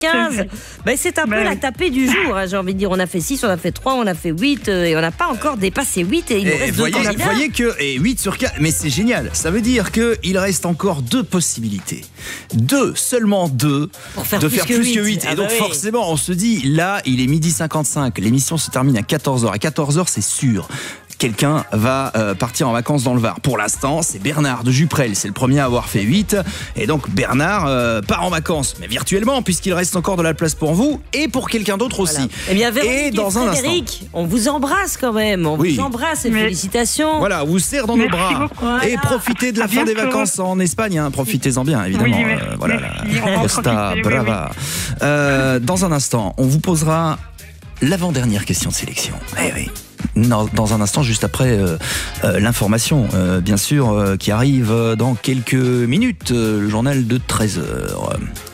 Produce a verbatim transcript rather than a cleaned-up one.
quinze. Ben, c'est un Ben peu oui. la tapée du jour, hein, j'ai envie de dire. On a fait six, on a fait trois, on a fait huit euh, et on n'a pas encore dépassé huit et il nous Et reste deux voyez, candidats. voyez que et huit sur quatre, mais c'est génial. Ça veut dire qu'il reste encore deux possibilités. Deux, seulement deux, Pour faire de plus faire que plus huit. que huit. Ah Et donc bah oui. forcément, on se dit, là, il est midi cinquante-cinq. L'émission se termine à quatorze heures. À quatorze heures, c'est sûr. Quelqu'un va euh, partir en vacances dans le Var. Pour l'instant, c'est Bernard de Juprel. C'est le premier à avoir fait huit. Et donc, Bernard euh, part en vacances, mais virtuellement, puisqu'il reste encore de la place pour vous et pour quelqu'un d'autre aussi. Voilà. Eh bien, Véronique et dans un instant. Frédéric, on vous embrasse quand même. On Oui. vous embrasse et Mais- félicitations. Voilà, on vous serre dans nos Merci bras. beaucoup. Et profitez de la À fin des bientôt. vacances en Espagne. Hein. Profitez-en bien, évidemment. Oui, merci, Euh, voilà, merci. la On va en Costa profiter, oui, Brava. Euh, dans un instant, on vous posera l'avant-dernière question de sélection. Eh oui. Non, dans un instant, juste après euh, euh, l'information, euh, bien sûr, euh, qui arrive euh, dans quelques minutes, euh, le journal de treize heures.